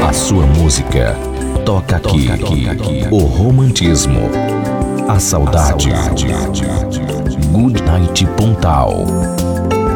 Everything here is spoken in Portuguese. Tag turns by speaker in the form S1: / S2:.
S1: A sua música toca aqui. O romantismo, a saudade.